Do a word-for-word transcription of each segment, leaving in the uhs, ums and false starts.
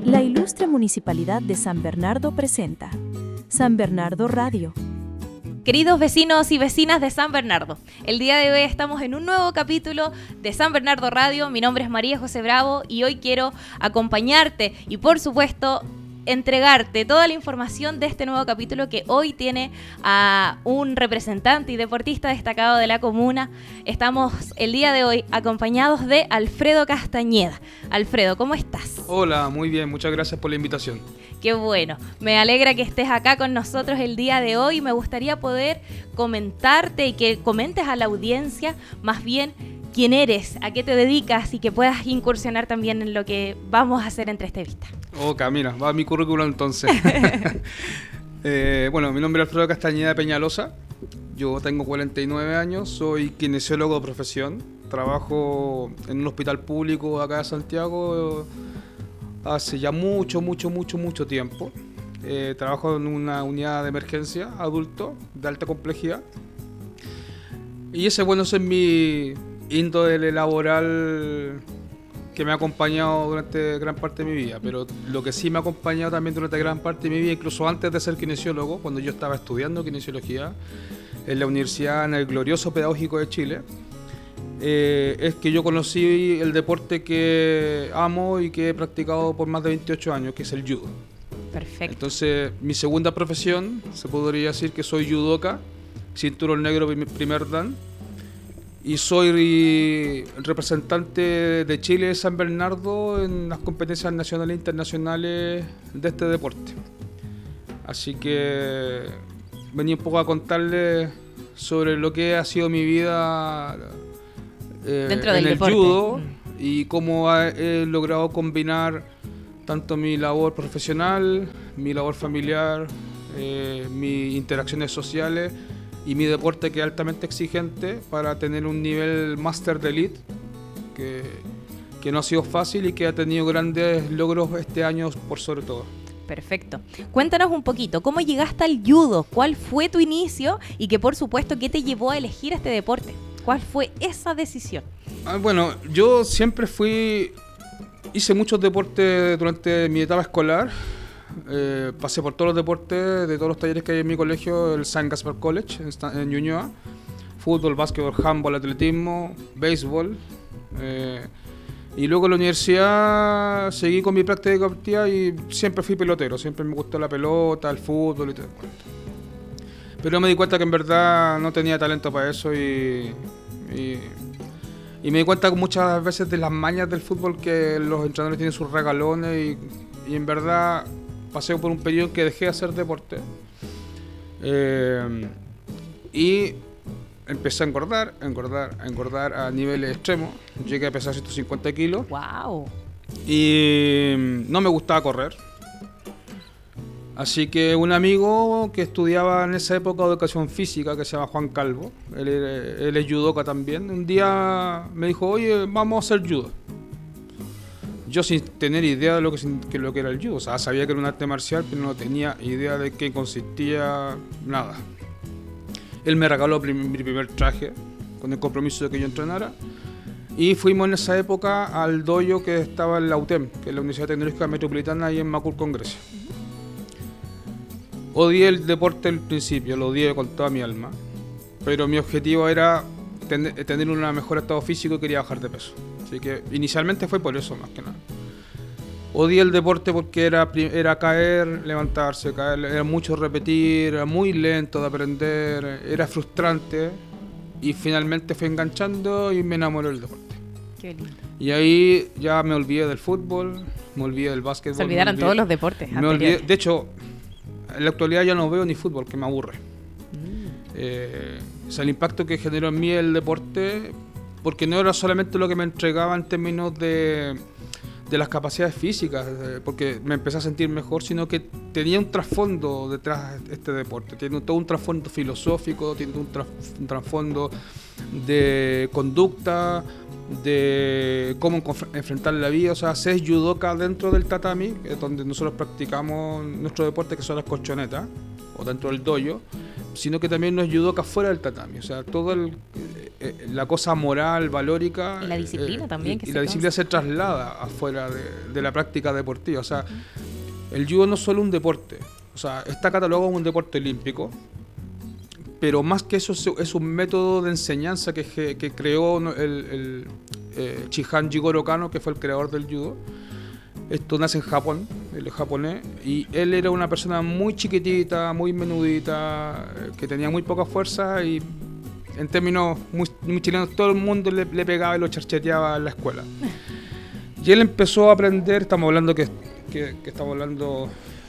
La ilustre Municipalidad de San Bernardo presenta San Bernardo Radio. Queridos vecinos y vecinas de San Bernardo, el día de hoy estamos en un nuevo capítulo de San Bernardo Radio. Mi nombre es María José Bravo y hoy quiero acompañarte y, por supuesto, entregarte toda la información de este nuevo capítulo que hoy tiene a un representante y deportista destacado de la comuna. Estamos el día de hoy acompañados de Alfredo Castañeda. Alfredo, ¿cómo estás? Hola, muy bien, muchas gracias por la invitación. Qué bueno, me alegra que estés acá con nosotros el día de hoy. Me gustaría poder comentarte y que comentes a la audiencia más bien quién eres, a qué te dedicas y que puedas incursionar también en lo que vamos a hacer entre entrevista. Ok, mira, va mi currículum entonces. eh, bueno, mi nombre es Alfredo Castañeda Peñalosa, yo tengo cuarenta y nueve años, soy kinesiólogo de profesión, trabajo en un hospital público acá de Santiago hace ya mucho, mucho, mucho, mucho tiempo. Eh, trabajo en una unidad de emergencia adulto de alta complejidad y ese, bueno, ese es mi índole laboral que me ha acompañado durante gran parte de mi vida, pero lo que sí me ha acompañado también durante gran parte de mi vida, incluso antes de ser kinesiólogo, cuando yo estaba estudiando kinesiología en la Universidad, en el glorioso Pedagógico de Chile, eh, es que yo conocí el deporte que amo y que he practicado por más de veintiocho años, que es el judo. Perfecto. Entonces, mi segunda profesión, se podría decir que soy judoka, cinturón negro primer dan, y soy representante de Chile de San Bernardo en las competencias nacionales e internacionales de este deporte. Así que venía un poco a contarles sobre lo que ha sido mi vida eh, dentro en del el deporte. judo y cómo he logrado combinar tanto mi labor profesional, mi labor familiar, eh, mis interacciones sociales y mi deporte, que es altamente exigente, para tener un nivel máster de elite que, que no ha sido fácil y que ha tenido grandes logros este año por sobre todo. Perfecto. Cuéntanos un poquito, ¿cómo llegaste al judo? ¿Cuál fue tu inicio? Y que, por supuesto, ¿qué te llevó a elegir este deporte? ¿Cuál fue esa decisión? Ah, bueno, yo siempre fui... Hice muchos deportes durante mi etapa escolar. Eh, pasé por todos los deportes de todos los talleres que hay en mi colegio, el San Gaspar College en, en Ñuñoa: fútbol, básquetbol, handball, atletismo, béisbol, eh, y luego en la universidad seguí con mi práctica deportiva y siempre fui pelotero, siempre me gustó la pelota, el fútbol y todo. Pero me di cuenta que en verdad no tenía talento para eso y, y, y me di cuenta muchas veces de las mañas del fútbol, que los entrenadores tienen sus regalones y, y en verdad pasé por un periodo que dejé de hacer deporte eh, y empecé a engordar, a engordar, a engordar a niveles extremos. Llegué a pesar ciento cincuenta kilos. ¡Wow! Y no me gustaba correr. Así que un amigo que estudiaba en esa época educación física, que se llama Juan Calvo, él, él es judoka también, un día me dijo: oye, vamos a hacer judo. Yo sin tener idea de lo que, que, lo que era el judo, o sea, sabía que era un arte marcial, pero no tenía idea de qué consistía, nada. Él me regaló mi primer traje, con el compromiso de que yo entrenara, y fuimos en esa época al dojo que estaba en la U T E M, que es la Universidad Tecnológica Metropolitana, ahí en Macul, con Grecia. Odié el deporte al principio, lo odié con toda mi alma, pero mi objetivo era ten, tener un mejor estado físico y quería bajar de peso. Así que inicialmente fue por eso, más que nada. Odié el deporte porque era, era caer, levantarse, caer, era mucho repetir, era muy lento de aprender, era frustrante, y finalmente fui enganchando y me enamoré del deporte. Qué lindo. Y ahí ya me olvidé del fútbol, me olvidé del básquetbol. Se olvidaron todos los deportes me olvidé, de hecho, en la actualidad ya no veo ni fútbol, que me aburre. Mm. Eh, o sea, el impacto que generó en mí el deporte, porque no era solamente lo que me entregaba en términos de, de las capacidades físicas, porque me empecé a sentir mejor, sino que tenía un trasfondo detrás de este deporte. Tiene todo un trasfondo filosófico, tiene un, tra- un trasfondo de conducta, de cómo enfrentar la vida. O sea, se es judoka dentro del tatami, que es donde nosotros practicamos nuestro deporte, que son las colchonetas, o dentro del dojo, sino que también no es judoka fuera del tatami. O sea, todo el, eh, la cosa moral, valórica... Y la disciplina eh, también. Y, que y se la disciplina se traslada afuera de, de la práctica deportiva. O sea, uh-huh. el judo no es solo un deporte. O sea, está catalogado como un deporte olímpico, pero más que eso es un método de enseñanza que, que creó el, el eh, Shihan Jigoro Kano, que fue el creador del judo. Esto nace en Japón, él es japonés, y él era una persona muy chiquitita, muy menudita, que tenía muy poca fuerza y en términos muy, muy chilenos todo el mundo le, le pegaba y lo charcheteaba en la escuela. Y él empezó a aprender, estamos hablando que, que, que estamos hablando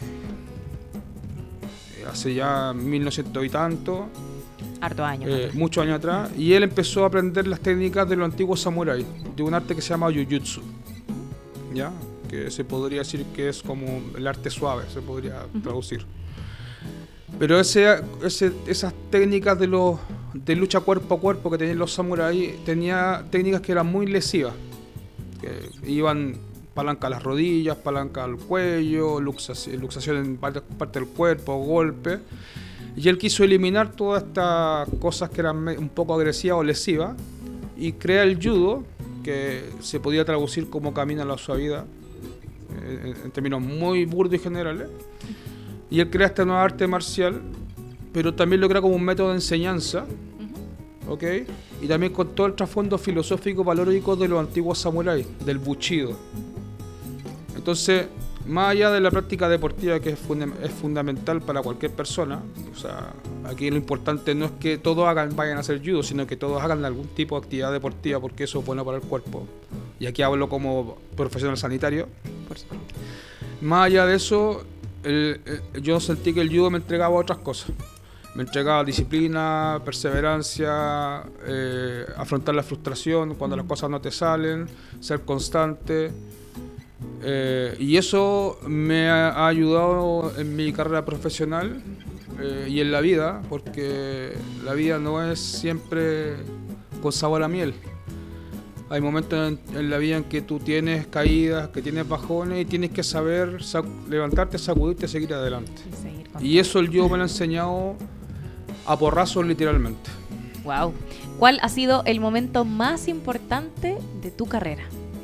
hace ya mil novecientos y tanto, harto años, eh, muchos años atrás, y él empezó a aprender las técnicas de los antiguos samuráis, de un arte que se llama Jujutsu, ¿ya? Que se podría decir que es como el arte suave, se podría uh-huh. traducir. Pero ese, ese, esas técnicas de, los, de lucha cuerpo a cuerpo que tenían los samuráis, tenía técnicas que eran muy lesivas, que iban palanca a las rodillas, palanca al cuello, luxación, luxación en parte, parte del cuerpo, golpes. Y él quiso eliminar todas estas cosas que eran un poco agresivas o lesivas y crea el judo, que se podía traducir como camino a la suavidad, en, en términos muy burdos y generales. Y él crea esta nueva arte marcial, pero también lo crea como un método de enseñanza, ¿ok? Y también con todo el trasfondo filosófico valórico de los antiguos samuráis, del Bushido. Entonces, más allá de la práctica deportiva, que es, funda- es fundamental para cualquier persona, o sea, aquí lo importante no es que todos hagan, vayan a hacer judo, sino que todos hagan algún tipo de actividad deportiva, porque eso es bueno para el cuerpo. Y aquí hablo como profesional sanitario. Más allá de eso, el, el, yo sentí que el judo me entregaba otras cosas. Me entregaba disciplina, perseverancia, eh, afrontar la frustración cuando las cosas no te salen, ser constante. Eh, y eso me ha ayudado en mi carrera profesional eh, y en la vida, porque la vida no es siempre con sabor a miel. Hay momentos en, en la vida en que tú tienes caídas, que tienes bajones y tienes que saber sac- levantarte, sacudirte y seguir adelante. Y, seguir y eso el judo me lo ha enseñado a porrazos, literalmente. Wow. ¿Cuál ha sido el momento más importante de tu carrera?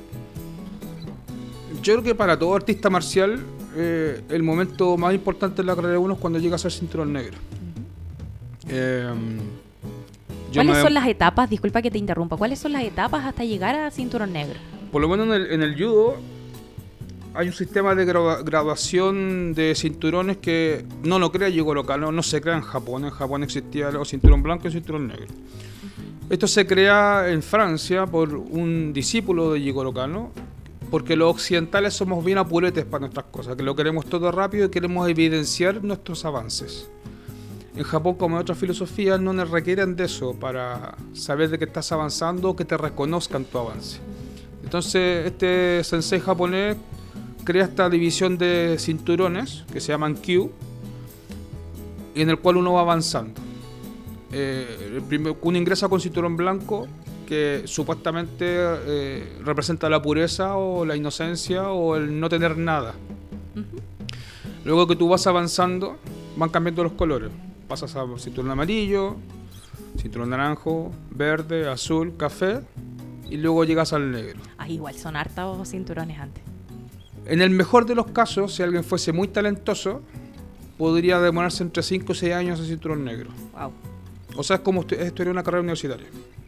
Yo creo que para todo artista marcial, eh, el momento más importante en la carrera de uno es cuando llega a ser cinturón negro. Uh-huh. Eh, ¿Cuáles me... son las etapas? Disculpa que te interrumpa. ¿Cuáles son las etapas hasta llegar a cinturón negro? Por lo menos en el, en el judo hay un sistema de gra- graduación de cinturones que no lo crea Jigoro Kano, no se crea en Japón. En Japón existía el cinturón blanco y cinturón negro. Uh-huh. Esto se crea en Francia por un discípulo de Jigoro Kano, porque los occidentales somos bien apuretes para nuestras cosas, que lo queremos todo rápido y queremos evidenciar nuestros avances. En Japón, como en otras filosofías, no nos requieren de eso para saber de que estás avanzando o que te reconozcan tu avance. Entonces, este sensei japonés crea esta división de cinturones que se llaman Kyu, en el cual uno va avanzando. Eh, el primer, uno ingresa con cinturón blanco, que supuestamente eh, representa la pureza o la inocencia o el no tener nada. Uh-huh. Luego que tú vas avanzando, van cambiando los colores. Pasas a cinturón amarillo, cinturón naranjo, verde, azul, café, y luego llegas al negro. Ah, igual son hartos cinturones antes. En el mejor de los casos, si alguien fuese muy talentoso, podría demorarse entre cinco y seis años en cinturón negro. Wow. O sea, es como estudiar una carrera universitaria.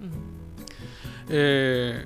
Eh,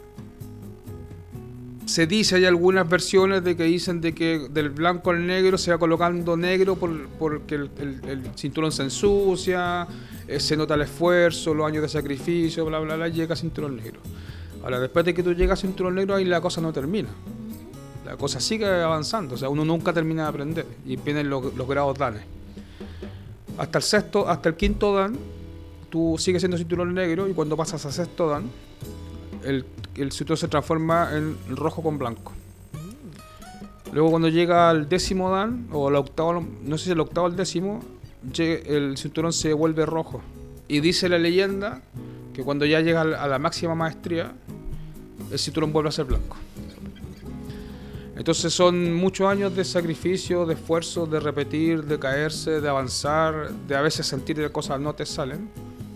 se dice, hay algunas versiones de que dicen de que del blanco al negro se va colocando negro por, porque el, el, el cinturón se ensucia, eh, se nota el esfuerzo, los años de sacrificio, bla bla bla, llega a cinturón negro. Ahora, después de que tú llegas a cinturón negro, ahí la cosa no termina, la cosa sigue avanzando, o sea, uno nunca termina de aprender y vienen los, los grados danes. Hasta el sexto, hasta el quinto dan, tú sigues siendo cinturón negro y cuando pasas a sexto dan, el, el cinturón se transforma en rojo con blanco. Luego cuando llega al décimo dan, o al octavo, no sé si el octavo o el décimo, el cinturón se vuelve rojo. Y dice la leyenda que cuando ya llega a la máxima maestría, el cinturón vuelve a ser blanco. Entonces son muchos años de sacrificio, de esfuerzo, de repetir, de caerse, de avanzar, de a veces sentir que cosas no te salen.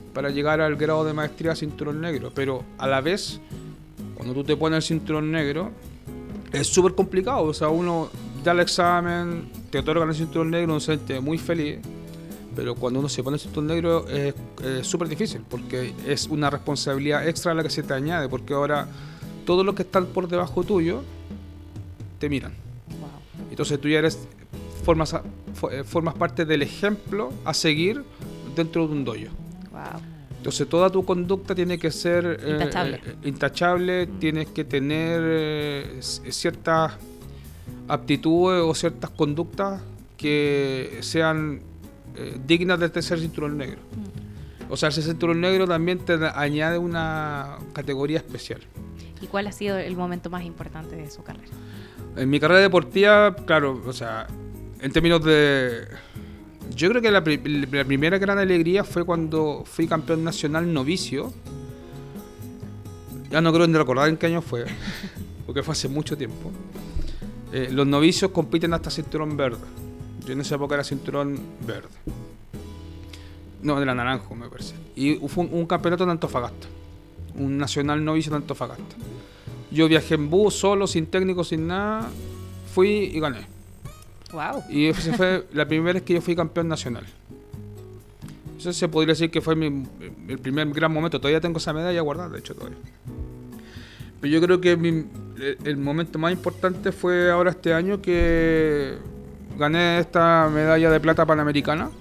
para llegar al grado de maestría cinturón negro, pero a la vez, cuando tú te pones el cinturón negro, es súper complicado. O sea, uno da el examen, te otorgan el cinturón negro, uno se siente muy feliz, pero cuando uno se pone el cinturón negro es súper difícil, porque es una responsabilidad extra a la que se te añade, porque ahora todos los que están por debajo tuyo te miran. Wow. Entonces tú ya eres, formas, formas parte del ejemplo a seguir dentro de un dojo. Wow. Entonces toda tu conducta tiene que ser intachable, eh, intachable mm. Tienes que tener eh, ciertas aptitudes o ciertas conductas que sean eh, dignas de este ser cinturón negro. Mm. O sea, ese cinturón negro también te añade una categoría especial. ¿Y cuál ha sido el momento más importante de su carrera? En mi carrera deportiva, claro, o sea, en términos de... Yo creo que la, la primera gran alegría fue cuando fui campeón nacional novicio. Ya no creo ni recordar en qué año fue, porque fue hace mucho tiempo. Eh, los novicios compiten hasta cinturón verde. Yo en esa época era cinturón verde. No, era naranjo, me parece. Y fue un, un campeonato en Antofagasta. Un nacional novicio en Antofagasta. Yo viajé en bus, solo, sin técnico, sin nada. Fui y gané. Wow. Y esa fue la primera vez que yo fui campeón nacional. Eso se podría decir que fue mi, el primer gran momento. Todavía tengo esa medalla guardada, de hecho, todavía. Pero yo creo que mi, el, el momento más importante fue ahora este año que gané esta medalla de plata panamericana.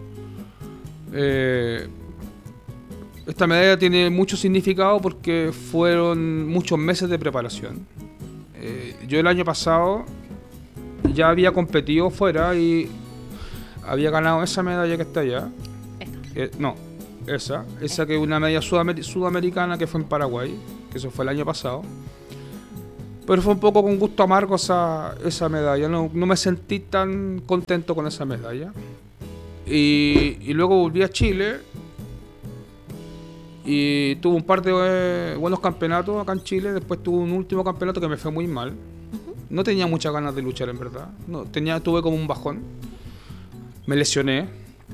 Eh, esta medalla tiene mucho significado porque fueron muchos meses de preparación. Eh, yo el año pasado ya había competido fuera y había ganado esa medalla que está allá. Eh, no, esa, esa que es una medalla sudamer- sudamericana que fue en Paraguay, que eso fue el año pasado. Pero fue un poco con gusto amargo esa, esa medalla, no, no me sentí tan contento con esa medalla. Y, y luego volví a Chile y tuve un par de eh, buenos campeonatos acá en Chile. Después tuve un último campeonato que me fue muy mal. No tenía muchas ganas de luchar, en verdad. No, tenía, tuve como un bajón. Me lesioné.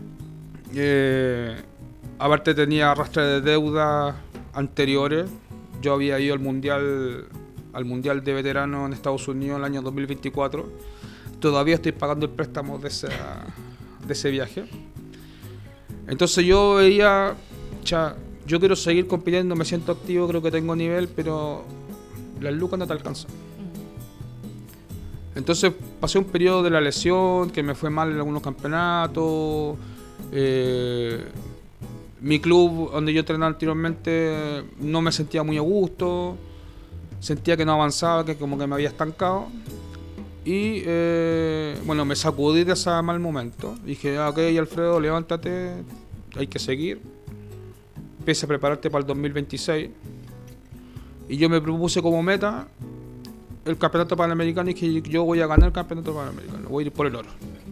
Eh, aparte tenía arrastre de deudas anteriores. Yo había ido al mundial, al mundial de veteranos en Estados Unidos el año dos mil veinticuatro. Todavía estoy pagando el préstamo de, esa, de ese viaje. Entonces yo veía, cha, yo quiero seguir compitiendo, me siento activo, creo que tengo nivel, pero las lucas no te alcanzan. Entonces pasé un periodo de la lesión, que me fue mal en algunos campeonatos. Eh, mi club donde yo entrenaba anteriormente no me sentía muy a gusto, sentía que no avanzaba, que como que me había estancado. Y eh, bueno, me sacudí de ese mal momento. Dije, ok, Alfredo, levántate, hay que seguir. Empieza a prepararte para el dos mil veintiséis. Y yo me propuse como meta el campeonato panamericano y que yo voy a ganar el campeonato panamericano, voy a ir por el oro.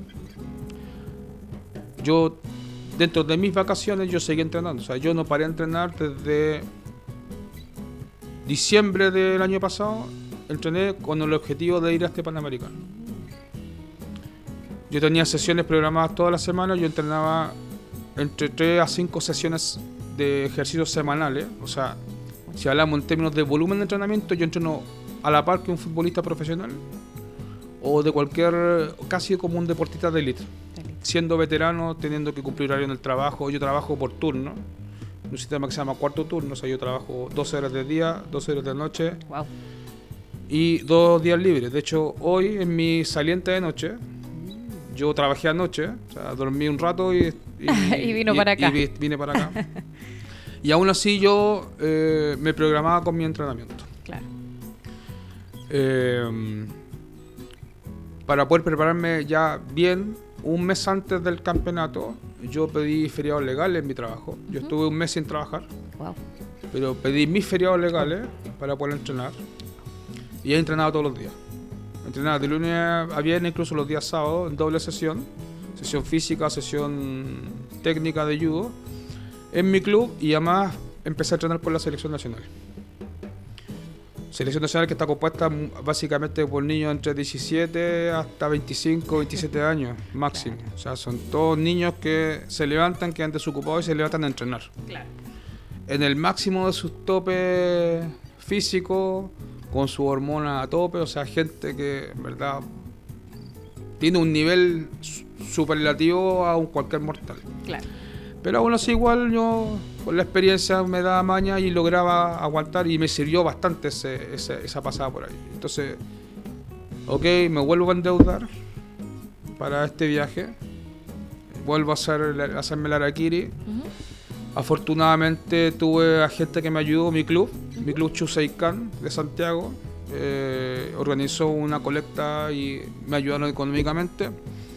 Yo, dentro de mis vacaciones, yo seguí entrenando. O sea, yo no paré a entrenar desde diciembre del año pasado. Entrené con el objetivo de ir a este panamericano. Yo tenía sesiones programadas todas las semanas. Yo entrenaba entre tres a cinco sesiones de ejercicios semanales. O sea, si hablamos en términos de volumen de entrenamiento, yo entreno a la par que un futbolista profesional o de cualquier, casi como un deportista de élite, siendo veterano, teniendo que cumplir horario en el trabajo. Yo trabajo por turno, un sistema que se llama cuarto turno, o sea, yo trabajo doce horas de día, doce horas de noche. Wow. Y dos días libres. De hecho, hoy en mi saliente de noche, yo trabajé anoche, o sea, dormí un rato y, y, y vino y, para acá. Y vine para acá. Y aún así yo eh, me programaba con mi entrenamiento. Claro. Eh, para poder prepararme ya bien, un mes antes del campeonato, yo pedí feriados legales en mi trabajo. Yo uh-huh. estuve un mes sin trabajar, wow. pero pedí mis feriados legales para poder entrenar. Y he entrenado todos los días. Entrenaba de lunes a viernes, incluso los días sábados, en doble sesión. Sesión física, sesión técnica de judo. En mi club, y además empecé a entrenar por la selección nacional. O Selección nacional que está compuesta básicamente por niños entre diecisiete hasta veinticinco, veintisiete años máximo. Claro. O sea, son todos niños que se levantan, quedan desocupados y se levantan a entrenar. Claro. En el máximo de sus topes físicos, con su hormona a tope, o sea, gente que en verdad tiene un nivel superlativo a un cualquier mortal. Claro. Pero aún así igual yo con la experiencia me daba maña y lograba aguantar y me sirvió bastante ese, ese, esa pasada por ahí. Entonces, ok, me vuelvo a endeudar para este viaje, vuelvo a, hacer, a hacerme la harakiri. Uh-huh. Afortunadamente tuve a gente que me ayudó, mi club, uh-huh. mi club Chuseikan de Santiago, eh, organizó una colecta y me ayudaron económicamente.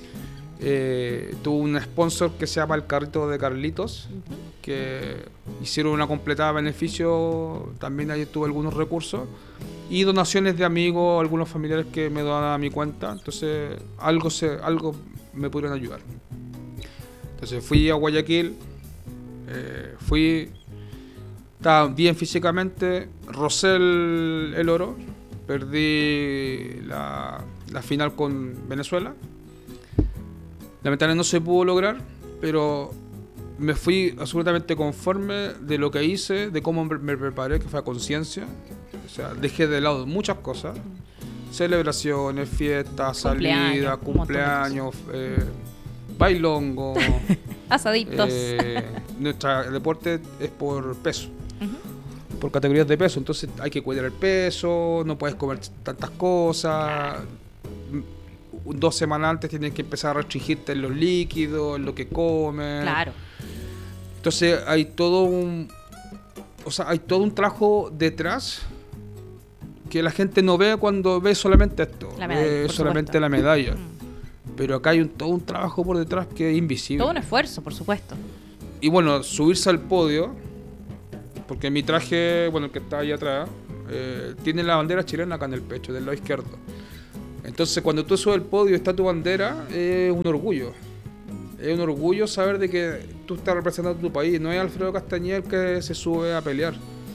Eh, tuvo un sponsor que se llama el Carrito de Carlitos, uh-huh. que hicieron una completada beneficio, también ahí tuve algunos recursos y donaciones de amigos, algunos familiares que me donaban a mi cuenta, entonces algo, se, algo me pudieron ayudar. Entonces fui a Guayaquil, eh, fui, estaba bien físicamente, rocé el, el oro, perdí la, la final con Venezuela. Lamentablemente no se pudo lograr, pero me fui absolutamente conforme de lo que hice, de cómo me preparé, que fue a conciencia. O sea, dejé de lado muchas cosas, celebraciones, fiestas, salidas, cumpleaños, eh, bailongo, asaditos. Eh, nuestro deporte es por peso, uh-huh. por categorías de peso, entonces hay que cuidar el peso, no puedes comer tantas cosas. Dos semanas antes tienes que empezar a restringirte en los líquidos, en lo que comes. Claro. Entonces hay todo un, o sea, hay todo un trabajo detrás que la gente no ve cuando ve solamente esto, la medalla, ve solamente supuesto. La medalla. Mm. Pero acá hay un, todo un trabajo por detrás que es invisible. Todo un esfuerzo, por supuesto. Y bueno, subirse al podio, porque mi traje, bueno, el que está ahí atrás, eh, tiene la bandera chilena acá en el pecho, del lado izquierdo. Entonces, cuando tú subes al podio y está tu bandera, es un orgullo. Es un orgullo saber de que tú estás representando a tu país. No es Alfredo Castañeda el que se sube a pelear.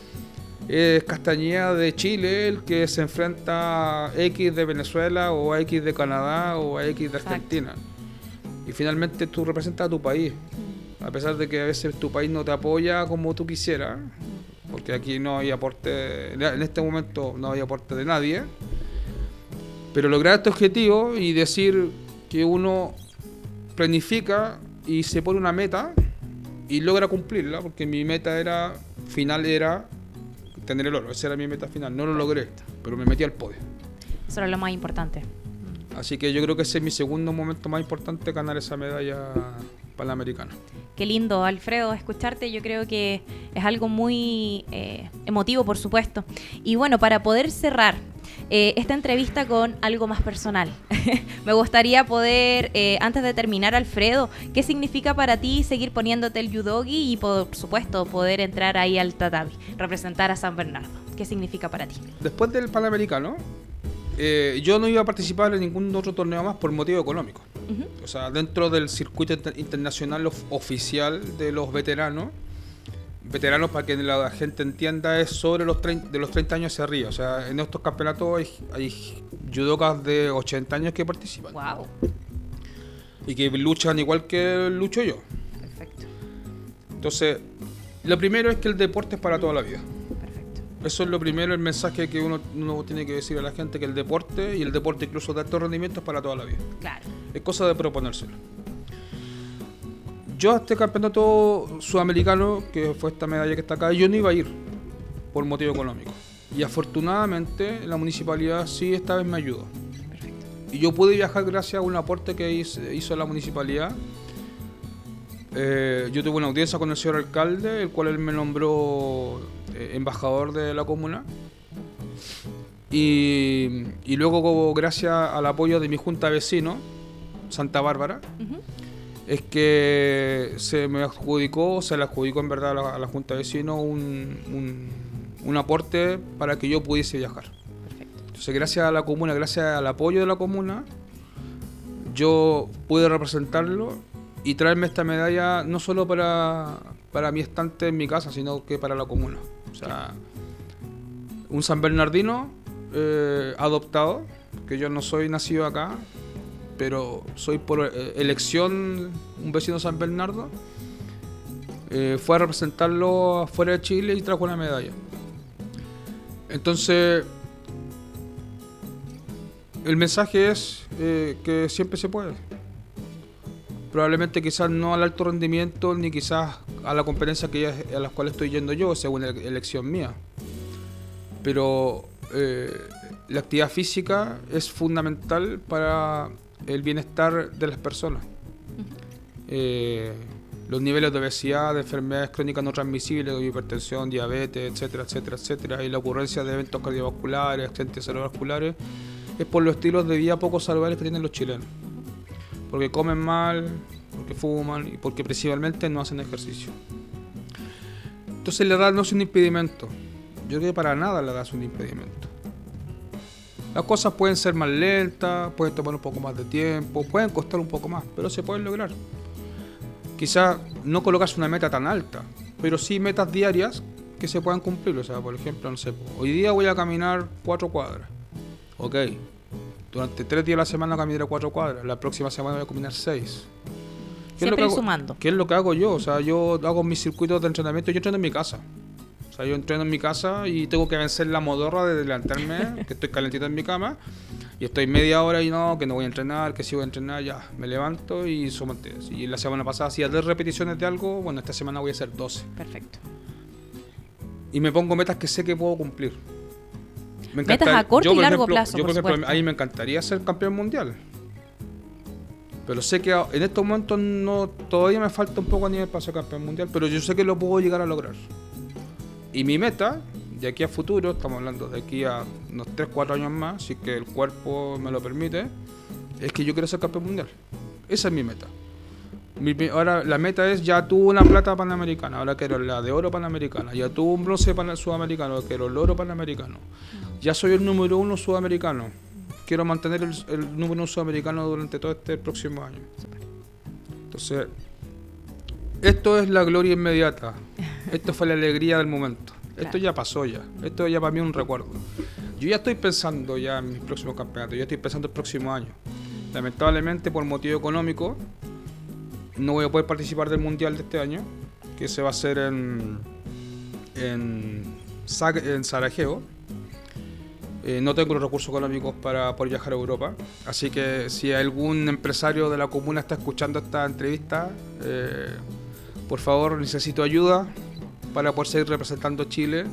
Es Castañeda de Chile el que se enfrenta a X de Venezuela o a X de Canadá o a X de Argentina. Exacto. Y finalmente tú representas a tu país. A pesar de que a veces tu país no te apoya como tú quisieras, porque aquí no hay aporte, en este momento no hay aporte de nadie. Pero lograr este objetivo y decir que uno planifica y se pone una meta y logra cumplirla, porque mi meta era final era tener el oro, esa era mi meta final, no lo logré, pero me metí al podio. Eso era lo más importante. Así que yo creo que ese es mi segundo momento más importante, ganar esa medalla panamericana. Qué lindo, Alfredo, escucharte. Yo creo que es algo muy eh, emotivo, por supuesto. Y bueno, para poder cerrar eh, esta entrevista con algo más personal, me gustaría poder, eh, antes de terminar, Alfredo, ¿qué significa para ti seguir poniéndote el judogi y, por supuesto, poder entrar ahí al tatami, representar a San Bernardo? ¿Qué significa para ti? Después del Panamericano, Eh, yo no iba a participar en ningún otro torneo más por motivo económico. Uh-huh. O sea, dentro del circuito inter- internacional of- oficial de los veteranos, veteranos para que la gente entienda es sobre los treinta, de los treinta años hacia arriba. O sea, en estos campeonatos hay, hay judokas de ochenta años que participan. Wow. Y que luchan igual que lucho yo. Perfecto. Entonces, lo primero es que el deporte es para toda la vida. Eso es lo primero, el mensaje que uno, uno tiene que decir a la gente, que el deporte, y el deporte incluso de alto rendimiento, es para toda la vida. Claro. Es cosa de proponérselo. Yo a este campeonato sudamericano, que fue esta medalla que está acá, yo no iba a ir por motivo económico. Y afortunadamente la municipalidad sí esta vez me ayudó. Perfecto. Y yo pude viajar gracias a un aporte que hizo, hizo la municipalidad. Eh, yo tuve una audiencia con el señor alcalde, el cual él me nombró eh, embajador de la comuna. Y, y luego, como gracias al apoyo de mi junta de vecinos, Santa Bárbara, uh-huh. es que se me adjudicó, se le adjudicó en verdad a la, a la junta de vecinos un, un, un aporte para que yo pudiese viajar. Perfecto. Entonces, gracias a la comuna, gracias al apoyo de la comuna, yo pude representarlo y traerme esta medalla no solo para, para mi estante en mi casa, sino que para la comuna. O sea, un San Bernardino eh, adoptado, que yo no soy nacido acá, pero soy por eh, elección un vecino de San Bernardo. Eh, fue a representarlo afuera de Chile y trajo una medalla. Entonces, el mensaje es eh, que siempre se puede. Probablemente quizás no al alto rendimiento, ni quizás a la competencia que ya, a las cuales estoy yendo yo, según la elección mía. Pero eh, la actividad física es fundamental para el bienestar de las personas. Eh, los niveles de obesidad, de enfermedades crónicas no transmisibles, de hipertensión, diabetes, etcétera, etcétera, etcétera, y la ocurrencia de eventos cardiovasculares, accidentes cerebrovasculares, es por los estilos de vida poco saludables que tienen los chilenos. Porque comen mal, porque fuman y porque principalmente no hacen ejercicio. Entonces la edad no es un impedimento. Yo creo que para nada la edad es un impedimento. Las cosas pueden ser más lentas, pueden tomar un poco más de tiempo, pueden costar un poco más, pero se pueden lograr. Quizás no colocarse una meta tan alta, pero sí metas diarias que se puedan cumplir. O sea, por ejemplo, no sé, hoy día voy a caminar cuatro cuadras. Ok, durante tres días a la semana caminaré cuatro cuadras, la próxima semana voy a caminar seis. Siempre ir sumando. ¿Qué es lo que hago yo? O sea, yo hago mis circuitos de entrenamiento, yo entreno en mi casa. O sea, yo entreno en mi casa y tengo que vencer la modorra de levantarme, que estoy calentito en mi cama, y estoy media hora y no, que no voy a entrenar, que si voy a entrenar, ya, me levanto y sumo antes. Y la semana pasada hacía tres repeticiones de algo, bueno, esta semana voy a hacer doce. Perfecto. Y me pongo metas que sé que puedo cumplir. Me metas a corto yo, y largo ejemplo, plazo, Yo, por, por ejemplo, ahí me encantaría ser campeón mundial. Pero sé que en estos momentos no, todavía me falta un poco a nivel para ser campeón mundial, pero yo sé que lo puedo llegar a lograr. Y mi meta, de aquí a futuro, estamos hablando de aquí a unos tres cuatro años más, si que el cuerpo me lo permite, es que yo quiero ser campeón mundial. Esa es mi meta. Mi, ahora la meta es, ya tuve una plata panamericana, ahora quiero la de oro panamericana, ya tuve un bronce pan, sudamericano, quiero el oro panamericano. Ya soy el número uno sudamericano. Quiero mantener el, el número uno sudamericano durante todo este próximo año. Entonces, esto es la gloria inmediata. Esto fue la alegría del momento. Esto claro. Ya pasó ya. Esto ya para mí es un recuerdo. Yo ya estoy pensando ya en mis próximos campeonatos. Yo estoy pensando el próximo año. Lamentablemente, por motivo económico, no voy a poder participar del mundial de este año, que se va a hacer en en, en Sarajevo. Eh, no tengo los recursos económicos para poder viajar a Europa, así que si algún empresario de la comuna está escuchando esta entrevista, eh, por favor, necesito ayuda para poder seguir representando Chile.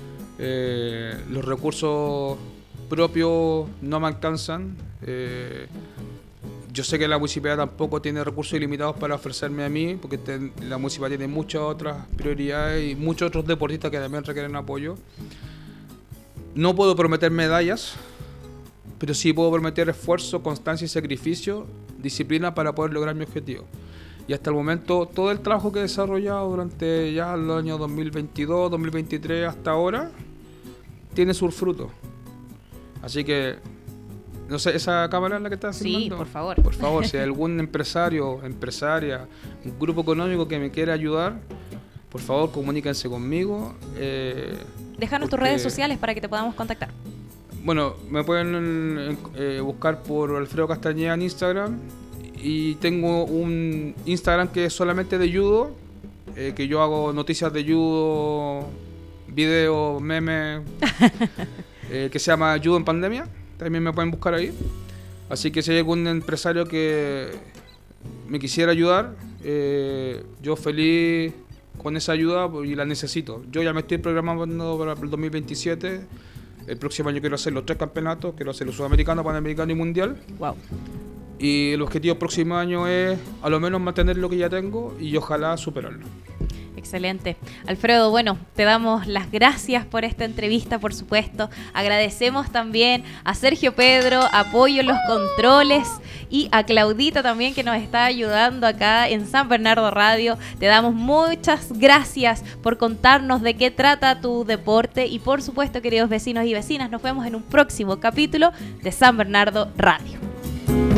Eh, los recursos propios no me alcanzan. Eh, yo sé que la municipalidad tampoco tiene recursos ilimitados para ofrecerme a mí, porque te, la municipalidad tiene muchas otras prioridades y muchos otros deportistas que también requieren apoyo. No puedo prometer medallas, pero sí puedo prometer esfuerzo, constancia y sacrificio, disciplina para poder lograr mi objetivo. Y hasta el momento, todo el trabajo que he desarrollado durante ya los años dos mil veintidós, dos mil veintitrés hasta ahora, tiene sus frutos. Así que, no sé, ¿esa cámara es la que está filmando? Sí, por favor. Por favor, si hay algún empresario, empresaria, un grupo económico que me quiera ayudar, por favor, comuníquense conmigo. Eh, Déjanos tus redes sociales para que te podamos contactar. Bueno, me pueden eh, buscar por Alfredo Castañeda en Instagram. Y tengo un Instagram que es solamente de judo, eh, que yo hago noticias de judo, videos, memes, eh, que se llama Judo en Pandemia. También me pueden buscar ahí. Así que si hay algún empresario que me quisiera ayudar, eh, yo feliz con esa ayuda y la necesito. Yo ya me estoy programando para el dos mil veintisiete. El próximo año quiero hacer los tres campeonatos, quiero hacer los sudamericano, panamericano y mundial. Wow. Y el objetivo del próximo año es a lo menos mantener lo que ya tengo y ojalá superarlo. Excelente. Alfredo, bueno, te damos las gracias por esta entrevista, por supuesto. Agradecemos también a Sergio Pedro, apoyo en los controles, y a Claudita también, que nos está ayudando acá en San Bernardo Radio. Te damos muchas gracias por contarnos de qué trata tu deporte y, por supuesto, queridos vecinos y vecinas, nos vemos en un próximo capítulo de San Bernardo Radio.